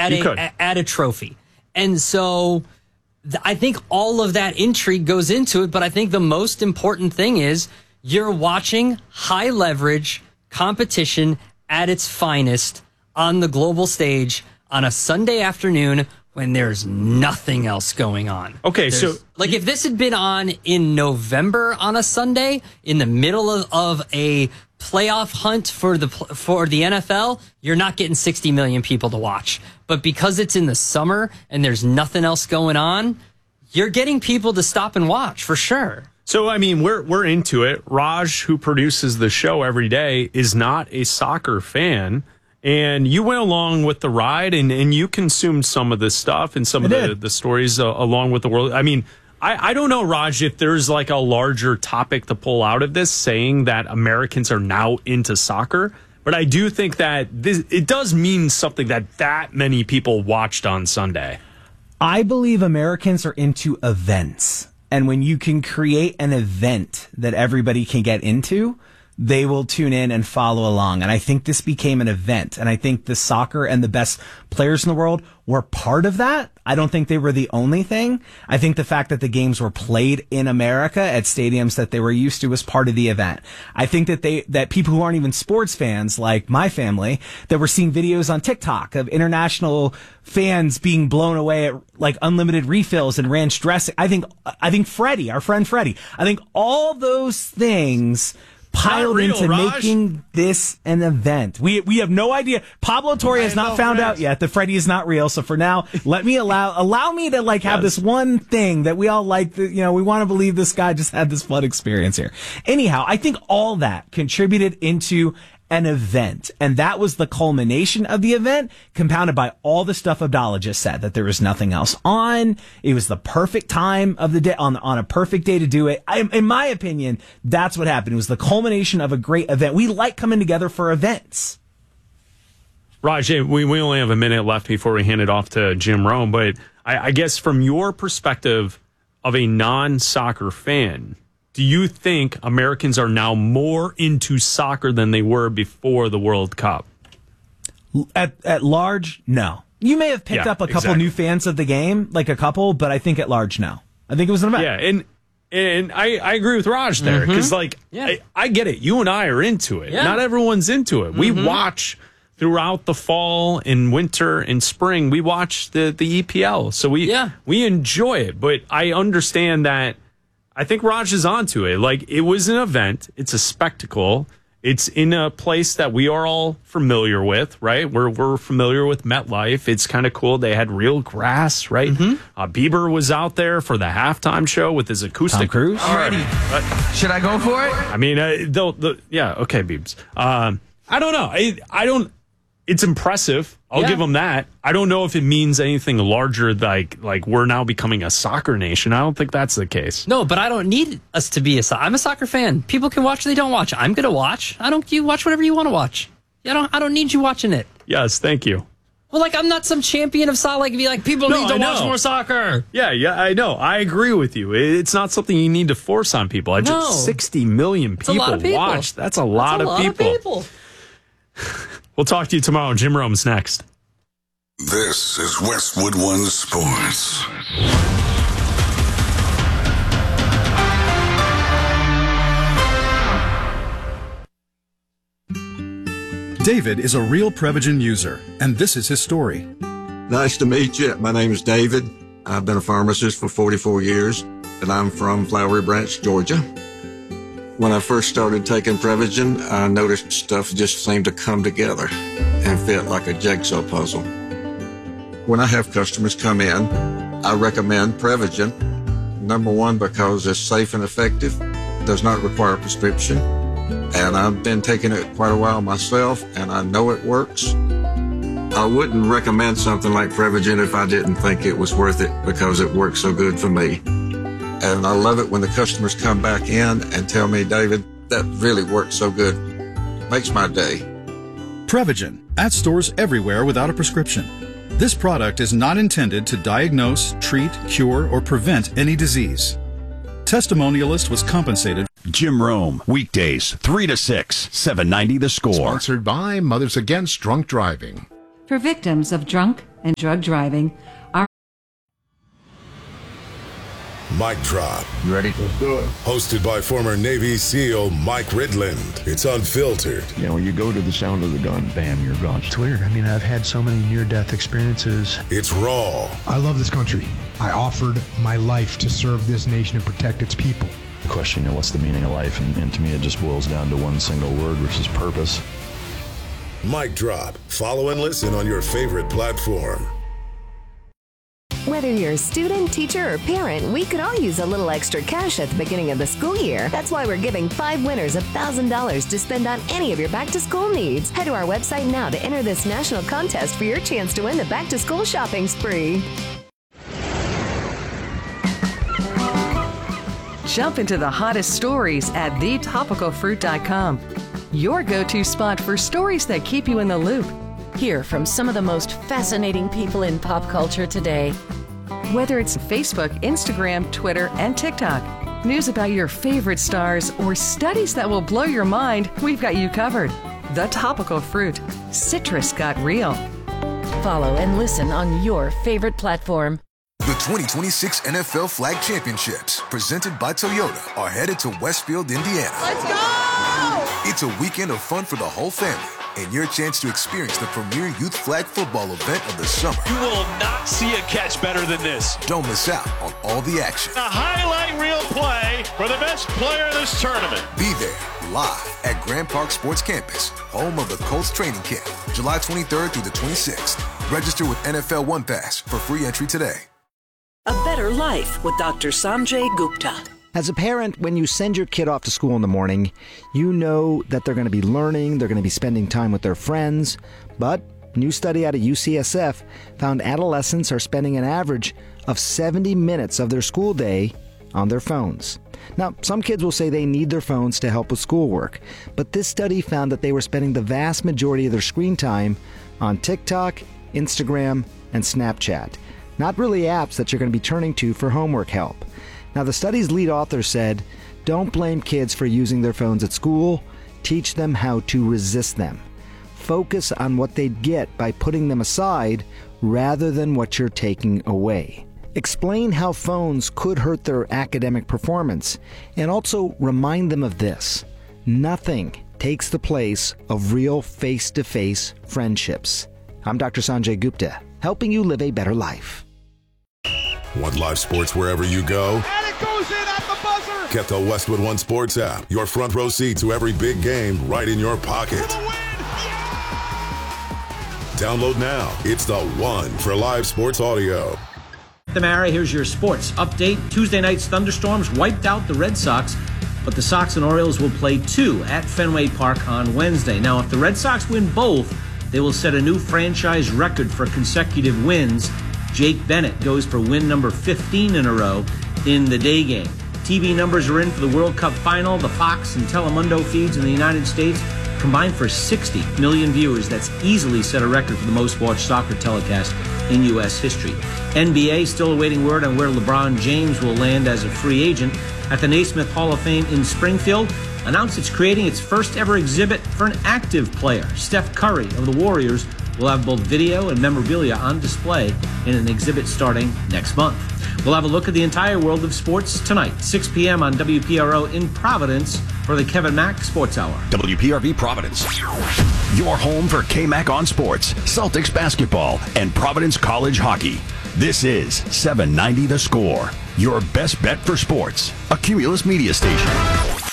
at a trophy. And so I think all of that intrigue goes into it, but I think the most important thing is you're watching high leverage competition at its finest on the global stage on a Sunday afternoon when there's nothing else going on. Okay, so like if this had been on in November on a Sunday in the middle of a playoff hunt for the NFL, you're not getting 60 million people to watch. But because it's in the summer and there's nothing else going on, you're getting people to stop and watch for sure. So, I mean, we're into it. Raj, who produces the show every day, is not a soccer fan. And you went along with the ride and you consumed some of this stuff and some of the stories along with the world. I mean, I don't know, Raj, if there's like a larger topic to pull out of this saying that Americans are now into soccer. But I do think that it does mean something that many people watched on Sunday. I believe Americans are into events. And when you can create an event that everybody can get into, they will tune in and follow along. And I think this became an event. And I think the soccer and the best players in the world were part of that. I don't think they were the only thing. I think the fact that the games were played in America at stadiums that they were used to was part of the event. I think that people who aren't even sports fans, like my family, that were seeing videos on TikTok of international fans being blown away at like unlimited refills and ranch dressing. I think Freddie, our friend Freddie, I think all those things piled into making this an event. We have no idea. Pablo Torre has not found out yet that Freddie is not real. So for now, let me allow me to like have this one thing that we all like. We want to believe this guy just had this fun experience here. Anyhow, I think all that contributed into an event, and that was the culmination of the event, compounded by all the stuff Abdallah just said, that there was nothing else on. It was the perfect time of the day, on a perfect day to do it. In my opinion, that's what happened. It was the culmination of a great event. We like coming together for events. Raj, we only have a minute left before we hand it off to Jim Rome, but I guess from your perspective of a non-soccer fan, do you think Americans are now more into soccer than they were before the World Cup? At large, no. You may have picked up a couple new fans of the game, like a couple, but I think at large, no. I think it was an event. Yeah, and I agree with Raj there, because I get it. You and I are into it. Yeah. Not everyone's into it. We watch throughout the fall and winter and spring. We watch the EPL, so we enjoy it. But I understand that. I think Raj is onto it. Like, it was an event. It's a spectacle. It's in a place that we are all familiar with, right? We're familiar with MetLife. It's kind of cool. They had real grass, right? Bieber was out there for the halftime show with his acoustic. Tom Cruise. I'm ready. Should I go for it? I mean, okay, Biebs. I don't know. I don't. It's impressive. I'll give them that. I don't know if it means anything larger, like we're now becoming a soccer nation. I don't think that's the case. No, but I don't need us to be I'm a soccer fan. People can watch or they don't watch. I'm going to watch. You watch whatever you want to watch. I don't need you watching it. Yes, thank you. Well, like, I'm not some champion of soccer. Like, be like, people need to watch more soccer. Yeah, I know. I agree with you. It's not something you need to force on people. Just 60 million people watch. That's a lot of people. We'll talk to you tomorrow. Jim Rome's next. This is Westwood One Sports. David is a real Prevagen user, and this is his story. Nice to meet you. My name is David. I've been a pharmacist for 44 years, and I'm from Flowery Branch, Georgia. When I first started taking Prevagen, I noticed stuff just seemed to come together and fit like a jigsaw puzzle. When I have customers come in, I recommend Prevagen. Number one, because it's safe and effective, does not require a prescription, and I've been taking it quite a while myself, and I know it works. I wouldn't recommend something like Prevagen if I didn't think it was worth it, because it works so good for me. And I love it when the customers come back in and tell me, David, that really worked so good. Makes my day. Prevagen, at stores everywhere without a prescription. This product is not intended to diagnose, treat, cure, or prevent any disease. Testimonialist was compensated. Jim Rome, weekdays, 3 to 6, 790 The Score. Sponsored by Mothers Against Drunk Driving. For victims of drunk and drug driving. Mic Drop. You ready? Let's do it. Hosted by former Navy SEAL Mike Ridland. It's unfiltered. You know, you go to the sound of the gun, bam, you're gone. It's weird. I mean, I've had so many near-death experiences. It's raw. I love this country. I offered my life to serve this nation and protect its people. The question, you know, what's the meaning of life? And to me, it just boils down to one single word, which is purpose. Mic Drop. Follow and listen on your favorite platform. Whether you're a student, teacher, or parent, we could all use a little extra cash at the beginning of the school year. That's why we're giving 5 winners $1,000 to spend on any of your back-to-school needs. Head to our website now to enter this national contest for your chance to win the back-to-school shopping spree. Jump into the hottest stories at thetopicalfruit.com. Your go-to spot for stories that keep you in the loop. Hear from some of the most fascinating people in pop culture today. Whether it's Facebook, Instagram, Twitter, and TikTok, news about your favorite stars, or studies that will blow your mind, we've got you covered. The Topical Fruit. Citrus got real. Follow and listen on your favorite platform. The 2026 NFL Flag Championships, presented by Toyota, are headed to Westfield, Indiana. Let's go! It's a weekend of fun for the whole family, and your chance to experience the premier youth flag football event of the summer. You will not see a catch better than this. Don't miss out on all the action. A highlight reel play for the best player in this tournament. Be there, live at Grand Park Sports Campus, home of the Colts training camp, July 23rd through the 26th. Register with NFL One Pass for free entry today. A Better Life with Dr. Sanjay Gupta. As a parent, when you send your kid off to school in the morning, you know that they're going to be learning, they're going to be spending time with their friends. But a new study out of UCSF found adolescents are spending an average of 70 minutes of their school day on their phones. Now, some kids will say they need their phones to help with schoolwork, but this study found that they were spending the vast majority of their screen time on TikTok, Instagram, and Snapchat. Not really apps that you're going to be turning to for homework help. Now, the study's lead author said, don't blame kids for using their phones at school. Teach them how to resist them. Focus on what they'd get by putting them aside rather than what you're taking away. Explain how phones could hurt their academic performance, and also remind them of this. Nothing takes the place of real face-to-face friendships. I'm Dr. Sanjay Gupta, helping you live a better life. Want live sports wherever you go? And it goes in at the buzzer! Get the Westwood One Sports app. Your front row seat to every big game right in your pocket. For the win! Yeah! Download now. It's the one for live sports audio. Mara, here's your sports update. Tuesday night's thunderstorms wiped out the Red Sox, but the Sox and Orioles will play 2 at Fenway Park on Wednesday. Now, if the Red Sox win both, they will set a new franchise record for consecutive wins. Jake Bennett goes for win number 15 in a row in the day game. TV numbers are in for the World Cup final. The Fox and Telemundo feeds in the United States combined for 60 million viewers. That's easily set a record for the most watched soccer telecast in U.S. history. NBA still awaiting word on where LeBron James will land as a free agent. At the Naismith Hall of Fame in Springfield, announced it's creating its first ever exhibit for an active player. Steph Curry of the Warriors will have both video and memorabilia on display in an exhibit starting next month. We'll have a look at the entire world of sports tonight, 6 p.m. on WPRO in Providence for the Kevin Mack Sports Hour. WPRV Providence, your home for K-Mac on sports, Celtics basketball, and Providence College hockey. This is 790 The Score, your best bet for sports, a Cumulus media station.